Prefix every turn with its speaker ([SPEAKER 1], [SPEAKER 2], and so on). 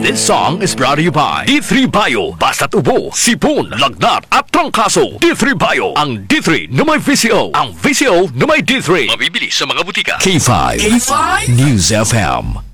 [SPEAKER 1] This song is brought to you by D3 Bio. Basta't ubo, sipon, lagnat at trangkaso. D3 Bio. Ang D3 na may VCO. Ang VCO na may D3. Mabibili sa mga butika. K5 News FM.